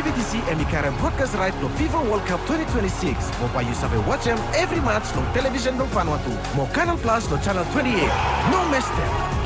PBTC emikarang broadcast right no FIFA World Cup 2026. Mo pa you sabe watch them every match no television no Vanuatu. Mo Canal Plus no channel 28. No miss them.